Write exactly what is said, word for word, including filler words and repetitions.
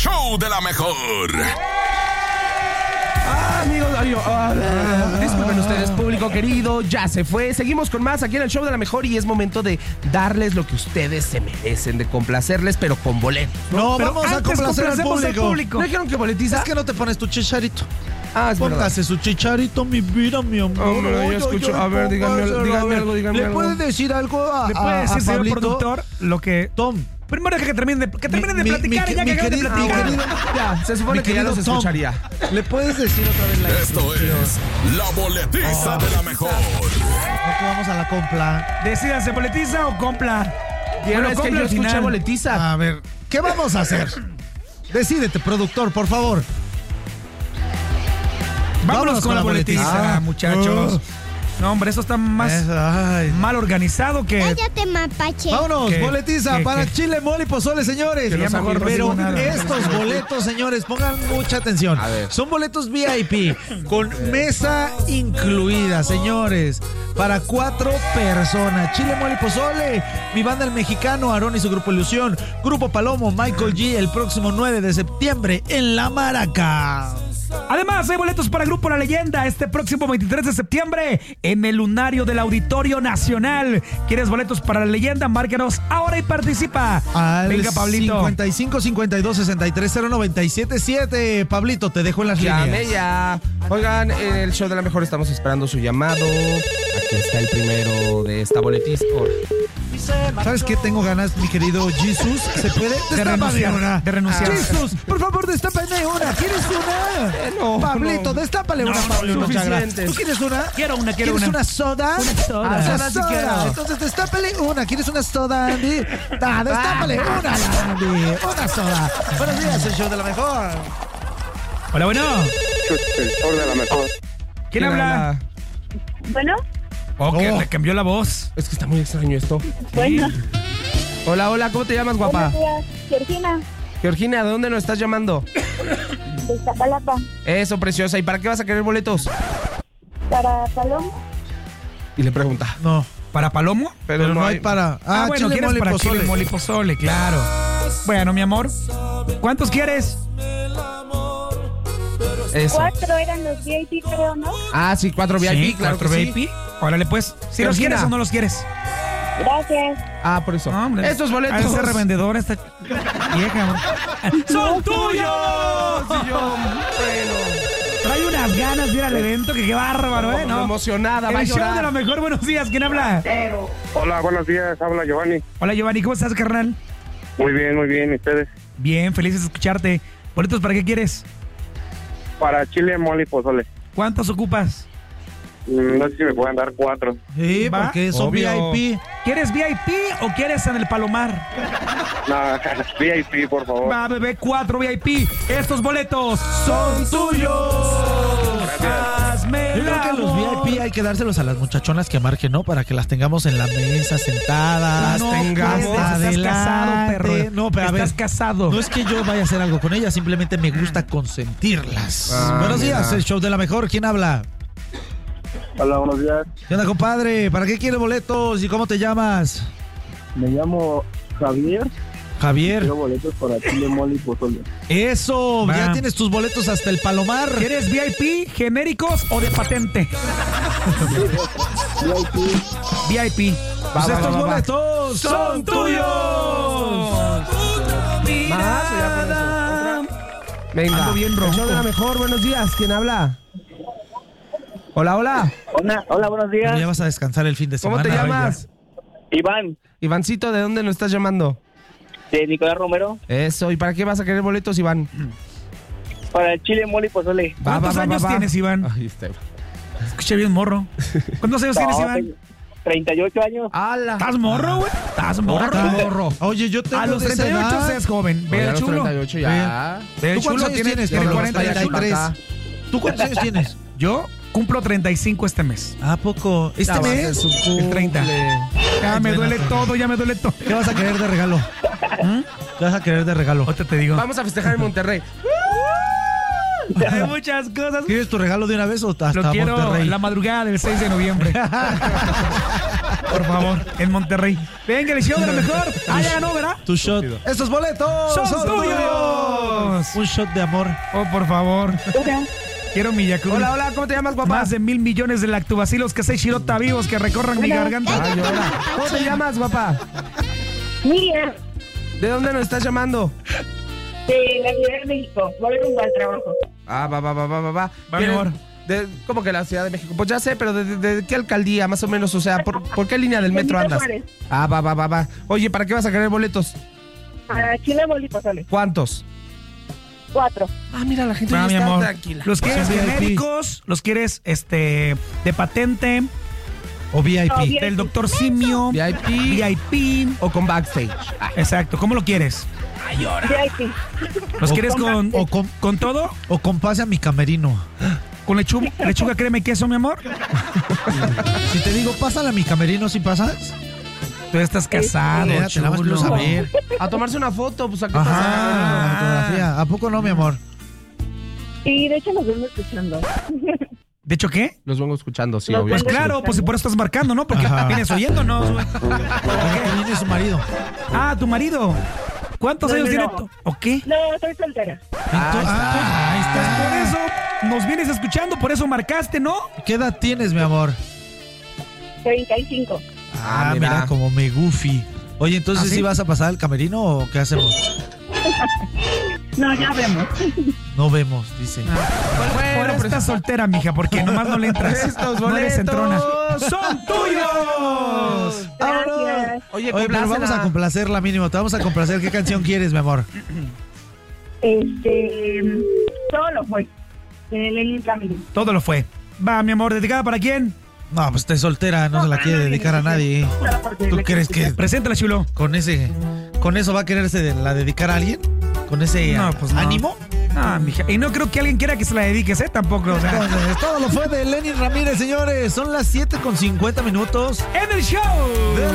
show de la mejor. Ah, amigos, adiós. Ah, ah, disculpen ustedes, público querido, ya se fue. Seguimos con más aquí en el show de la mejor y es momento de darles lo que ustedes se merecen, de complacerles, pero con boletos. No, Pero vamos a antes complacer al complacemos al público. público. ¿No dijeron que boletiza? Es que no te pones tu chicharito. Ah, es verdad. Póngase su chicharito, mi vida, mi amor. Hombre, yo Oye, escucho. oye, A ver, díganme, póngaselo, díganme a ver. algo, díganme ¿Le algo. puedes decir algo a, ¿Le puede a- decir, a señor Pablito? productor, lo que... Tom. Primero deja que terminen de, que terminen de Mi- mi- platicar mi- ya mi que acaban de querido- platicar. mi querido- Ya, se supone Mi que ya querido los Tom, escucharía. ¿Le puedes decir otra vez la Esto es la boletiza de la mejor. No, que vamos a la compla. Decídanse, boletiza o compla. Bueno, Bueno, es que compla yo al escuché final. boletiza. A ver, ¿qué vamos a hacer? Decídete, productor, por favor. Vámonos con la boletiza, Ah, muchachos. uh. No, hombre, eso está más Es- ay. mal organizado que... Cállate, mapache. Vámonos, ¿Qué? boletiza ¿Qué? para ¿Qué? chile, mole y pozole, señores. Que ya mejor no Pero digo nada. estos boletos, señores, pongan mucha atención. A ver. Son boletos V I P con mesa incluida, señores. Para cuatro personas. Chile, mole y pozole. Mi banda El Mexicano, Aarón y su grupo Ilusión. Grupo Palomo, Michael G. El próximo nueve de septiembre en La Maraca. Además, hay boletos para Grupo La Leyenda este próximo veintitrés de septiembre en el Lunario del Auditorio Nacional. ¿Quieres boletos para La Leyenda? Márcanos ahora y participa. Al Venga, Pablito. cincuenta y cinco, cincuenta y dos, sesenta y tres, cero noventa y siete siete. Pablito, te dejo en las Llame líneas. ya. Oigan, en el show de la mejor estamos esperando su llamado. Aquí está el primero de esta boletiza. ¿Sabes qué tengo ganas, mi querido Jesus? ¿Se puede? Destápame renunciar, una. de renunciar. Jesus, por favor, destápame una. ¿Quieres una? Eh, no, Pablito, no. destápale No, una, no, Pablito. suficientes. ¿Tú quieres una? Quiero una, quiero ¿Quieres una. una soda? Una soda. Ah, soda una sí soda. quiero. Entonces, destápale una. ¿Quieres una soda, Andy? Ah, destápale una, Andy. Una soda. Buenos días, el show de la mejor. Hola, bueno. El show de la mejor. ¿Quién habla? Bueno, Oh, que Oh. le cambió la voz. Es que está muy extraño esto. bueno. Hola, hola, ¿cómo te llamas, guapa? Buenos días, Georgina, Georgina, ¿de dónde nos estás llamando? de Iztapalapa, Eso, preciosa. ¿Y para qué vas a querer boletos? para Paloma. Y le pregunta. No, ¿Para Palomo? pero no hay para... Ah, Ah, bueno, chile, quieres mole y para pozole. chile, mole y pozole, claro. Bueno, mi amor. ¿Cuántos quieres? Eso. Cuatro eran los V I P, creo, ¿no? Ah, sí, cuatro V I P, Sí, claro que cuatro sí. V I P. Órale, pues. ¿Si los Georgina. quieres o no los quieres? Gracias. Ah, por eso. No, hombre. Estos boletos. Ha de ser revendedora esta vieja. ¿No? ¡Son tuyos! Sí, yo, bueno, Trae unas ganas de ir al evento que qué bárbaro, ¿eh? como No. emocionada, va a El show llorar. de la mejor, buenos días. ¿Quién habla? Hola, buenos días. Habla Giovanni. Hola, Giovanni. ¿Cómo estás, carnal? Muy bien, muy bien. ¿Y ustedes? Bien, felices de escucharte. ¿Boletos para qué quieres? Para chile, mole y pozole. ¿Cuántos ocupas? Mm, No sé si me pueden dar cuatro. Sí, Va. porque son Obvio. V I P. ¿Quieres V I P o quieres en el Palomar? No, V I P, por favor. Va, bebé, cuatro V I P. Estos boletos son tuyos. Hazme Yo creo que el los V amor. I P hay que dárselos a las muchachonas que marquen, ¿no? Para que las tengamos en la mesa, sentadas. No tengamos puedes, estás casado, perro. No, pero a ver, Estás casado. no es que yo vaya a hacer algo con ellas, simplemente me gusta consentirlas. Ah, Buenos mira. días, el show de la mejor. ¿Quién habla? Hola, buenos días. ¿Qué onda, compadre? ¿Para qué quieres boletos y cómo te llamas? Me llamo Javier. Javier. Quiero boletos para chile, mole y pozole. Eso, Va. ya tienes tus boletos hasta el Palomar. ¿Quieres V I P, genéricos o de patente? V I P. V I P. Pues Va, va, estos va, va. boletos ¡Son tuyos! Más, o ya con eso. Otra. Venga. Ando bien El show ronco. de la mejor, buenos días. ¿Quién habla? Hola, hola. Hola, hola, buenos Pero días. ya vas a descansar el fin de ¿Cómo semana. te llamas? Iván, Ivancito, ¿de dónde nos estás llamando? de Nicolás Romero. Eso, ¿y para qué vas a querer boletos, Iván? Para el chile, mole y pozole. Va, ¿Cuántos va, va, años va, va. tienes, Iván? Ahí está. Escuché bien morro. ¿Cuántos años tienes, No, Iván? treinta y ocho años. ¡Hala! ¿Estás morro, güey? ¿Estás morro? morro. Oye, yo tengo A los de esa treinta y ocho edad. seas joven. Ve Oye, a el los chulo. treinta y ocho ya. Ve el ¿Tú cuántos chulo. años Tiene, tienes, tiene Pablo? cuarenta y treinta y ocho. tres. acá. ¿Tú cuántos años tienes? Yo cumplo treinta y cinco este mes. ¿A poco? ¿Este Ya va a ser mes? su El treinta. cumple. Ya me Ay, duele bueno. todo, ya me duele todo. ¿Qué vas a querer de regalo? ¿Qué vas a querer de regalo? Ahorita te digo. Vamos a festejar en Monterrey. Hay muchas cosas. ¿Quieres tu regalo de una vez o hasta Lo quiero Monterrey? la madrugada del seis de noviembre. Por favor, en Monterrey. Venga, el show de lo mejor. Ah, ya ganó, ¿verdad? Tu shot. Estos boletos ¡Son son, tuyos! Un shot de amor. Oh, por favor. Hola. Quiero mi Yakult. Hola, hola, ¿cómo te llamas, guapa? Más de mil millones de lactobacilos que seis chirota vivos que recorran mi Hola. garganta. Ay, hola. ¿Cómo te llamas, guapa? Miriam, ¿De dónde nos estás llamando? de la Ciudad de México. Voy rumbo al trabajo. Ah, va, va, va, va, va, va. Va, mi ¿Vienes amor. de- ¿Cómo que la Ciudad de México? Pues ya sé, pero ¿de, de- de qué alcaldía, más o menos? O sea, ¿por, por qué línea del metro Benito andas? Juárez. Ah, va, va, va, va. Oye, ¿para qué vas a querer boletos? A Chile, Mole y Pozole. ¿Cuántos? Cuatro. Ah, mira, la gente Ah, ya mi está amor. tranquila. ¿Los quieres Son V I P. genéricos? ¿Los quieres este de patente? O V I No, P. bien. ¿Del doctor Simio? V I P V I P. o con backstage. Ah, Exacto. ¿Cómo lo quieres? V I P. ¿Los O quieres con, O con, con todo? o con pase a mi camerino. ¿Con lechuga, lechuga crema y queso, mi amor? Si te digo, pásale a mi camerino, ¿sí pasas? Tú estás casado, Espérate, nada más quiero chulo. saber. a tomarse una foto, pues aquí Ajá, pasa. la fotografía. ¿A poco no, mi amor? Y de hecho nos vengo escuchando. ¿De hecho qué? Los vengo escuchando, sí, Los obvio. Pues vengo claro, pues si por eso estás marcando, ¿no? Porque Ajá. vienes oyéndonos, güey. Porque viene su marido. Ah, tu marido. ¿Cuántos No, años no, tiene? no. tu- ¿O qué? No, soy soltera. Ah, ahí Pues está. por eso nos vienes escuchando, por eso marcaste, ¿no? ¿Qué edad tienes, mi amor? treinta y cinco. Ah, Ah, mira. mira. como me goofy. Oye, entonces, ¿Ah, sí? ¿sí vas a pasar al camerino o qué hacemos? No, ya vemos. No vemos, dice. Bueno, Ahora pero- estás soltera, mija, porque nomás no le entras. Estos No eres entrona. boletos ¡Son tuyos! Gracias. Oye, Oye, pero vamos a complacerla mínimo. Te vamos a complacer. ¿Qué canción quieres, mi amor? Este. Todo lo fue. De Lenny Camilo. Todo lo fue. Va, mi amor, ¿dedicada para quién? No, pues está soltera, no se la quiere dedicar a nadie. ¿Tú crees que Preséntala, chulo. con ese, con eso va a quererse de- la dedicar a alguien? ¿Con ese No, a- pues no. ánimo? Ah, mija. Y no creo que alguien quiera que se la dediques, ¿eh? Tampoco, o sea. Entonces, todo lo fue de Lenny Ramírez, señores. Son las siete con cincuenta minutos. ¡En el show! De